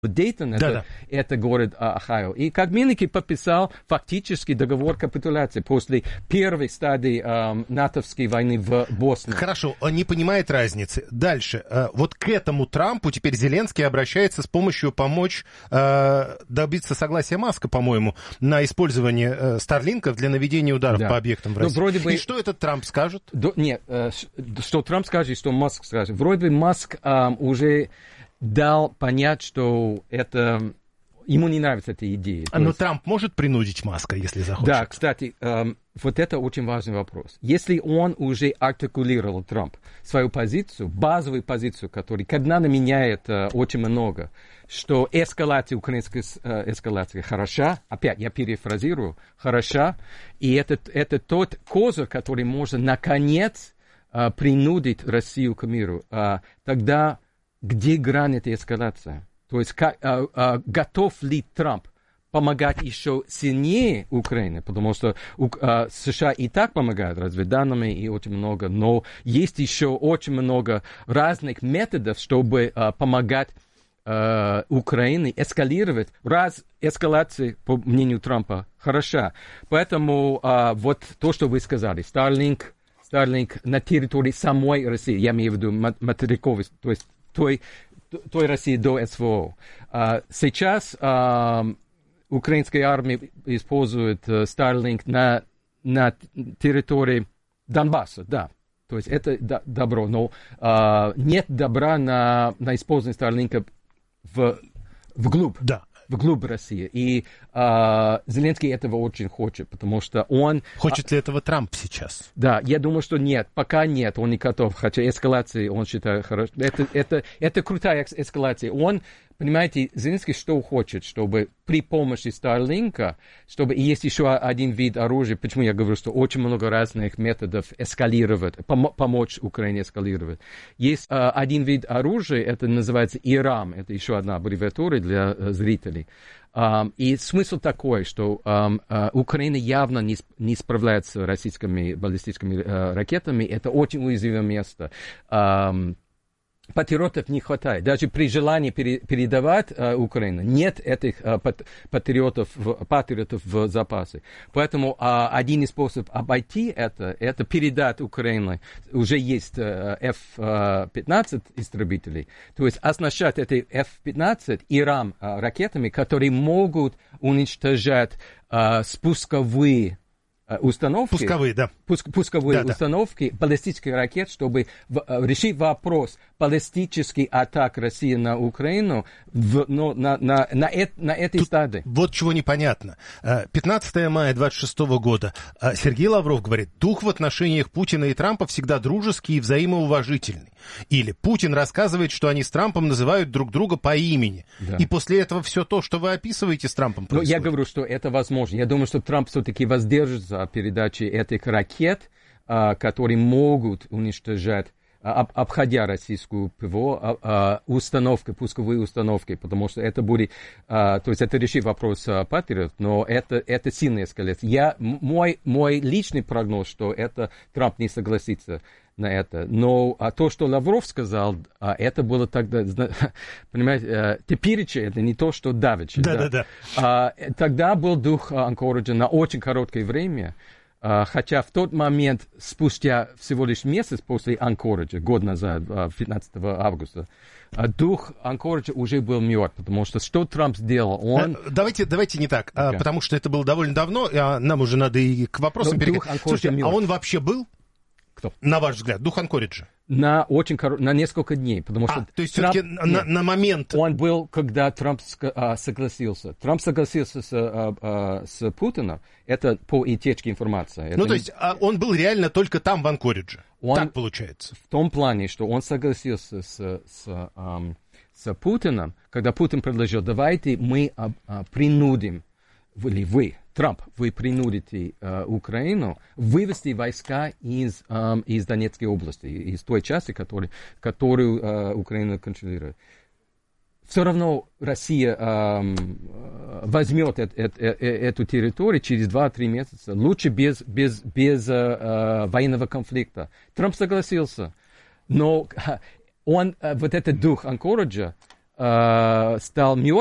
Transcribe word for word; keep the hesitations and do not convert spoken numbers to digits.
Дейтон, это, это город Ohio. И как Милники подписал фактически договор капитуляции после первой стадии э, натовской войны в Боснии. Хорошо, он не понимает разницы. Дальше. Вот к этому Трампу теперь Зеленский обращается с помощью помочь э, добиться согласия Маска, по-моему, на использование э, Старлинков для наведения ударов да. по объектам в России. Вроде бы... И что этот Трамп скажет? До... Нет, э, что Трамп скажет, что Маск скажет. Вроде бы Маск э, уже... дал понять, что это... ему не нравится эта идея. А, но есть... Трамп может принудить Маска, если захочет? Да, кстати, эм, вот это очень важный вопрос. Если он уже артикулировал, Трамп, свою позицию, базовую позицию, которая кардинально меняет э, очень много, что эскалация, украинская э, эскалация хороша, опять я перефразирую, хороша, и это, это тот козырь, который может наконец э, принудить Россию к миру, э, тогда где грань этой эскалации? То есть как, а, а, готов ли Трамп помогать еще сильнее Украине? Потому что а, США и так помогают разведданными и очень много, но есть еще очень много разных методов, чтобы а, помогать а, Украине эскалировать. Раз эскалация, по мнению Трампа, хороша. Поэтому а, вот то, что вы сказали, Starlink, Starlink на территории самой России, я имею в виду материковой, то есть той, той России до СВО. Uh, сейчас uh, украинская армия использует uh, Starlink на, на территории Донбасса, да. То есть это да, добро, но uh, нет добра на, на использование Starlink в, вглубь. Да. Вглубь России. И э, Зеленский этого очень хочет, потому что он... Хочет ли этого Трамп сейчас? Да, я думаю, что нет. Пока нет, он не готов. Хотя эскалации, он считает, хорошо. Это, это, это крутая эскалация. Он, понимаете, Зеленский что хочет, чтобы при помощи Старлинка, чтобы... И есть еще один вид оружия, почему я говорю, что очень много разных методов эскалировать, пом- помочь Украине эскалировать. Есть э, один вид оружия, это называется ИРАМ, это еще одна аббревиатура для э, зрителей. Um, и смысл такой, что um, uh, Украина явно не, не справляется с российскими баллистическими uh, ракетами. Это очень уязвимое место. Um, Патриотов не хватает. Даже при желании пере, передавать uh, Украину, нет этих uh, пат, патриотов, в, патриотов в запасе. Поэтому uh, один из способов обойти это, это передать Украине. Уже есть uh, эф пятнадцать истребителей. То есть оснащать эти эф пятнадцать ИРАМ uh, ракетами, которые могут уничтожать uh, спусковые установки, пусковые, да. пуск, пусковые да, установки да. баллистических ракет, чтобы в, решить вопрос баллистических атак России на Украину в, ну, на, на, на, эт, на этой Тут стадии. Вот чего непонятно. пятнадцатого мая двадцать шестого года Сергей Лавров говорит, дух в отношениях Путина и Трампа всегда дружеский и взаимоуважительный. Или Путин рассказывает, что они с Трампом называют друг друга по имени. Да. И после этого все то, что вы описываете с Трампом, происходит. Но я говорю, что это возможно. Я думаю, что Трамп все-таки воздержится от передачи этих ракет, а, которые могут уничтожать, а, обходя российскую ПВО, а, а, установки, пусковые установки, потому что это будет, а, то есть это решит вопрос а, Патриот, но это, это сильная эскалация. Я, мой, мой личный прогноз, что это Трамп не согласится на это. Но а то, что Лавров сказал, а, это было тогда, понимаете, а, теперь это не то, что давеча. Да, да, да. А, тогда был дух Анкориджа на очень короткое время, а, хотя в тот момент, спустя всего лишь месяц после Анкориджа, год назад, пятнадцатого августа, дух Анкориджа уже был мертв, потому что что Трамп сделал? Он... Давайте, давайте не так, okay. потому что это было довольно давно, а нам уже надо и к вопросам переходить. Слушайте, а он вообще был? Кто? На ваш взгляд, дух Анкориджа? На очень кор... на несколько дней, потому что... А, то есть Трамп... все-таки на, на момент... Он был, когда Трамп а, согласился. Трамп согласился с, а, а, с Путиным, это по утечке информации. Это ну, то не... есть а он был реально только там, в Анкоридже? Он... Так получается? В том плане, что он согласился с, с, а, с Путиным, когда Путин предложил, давайте мы а, а, принудим, или вы, Трамп, вы принудите э, Украину вывести войска из, э, из Донецкой области, из той части, который, которую э, Украина контролирует. Все равно Россия э, возьмет э, э, э, эту территорию через два-три месяца. Лучше без, без, без э, военного конфликта. Трамп согласился. Но он, э, вот этот дух Анкориджа, э, стал мертвым,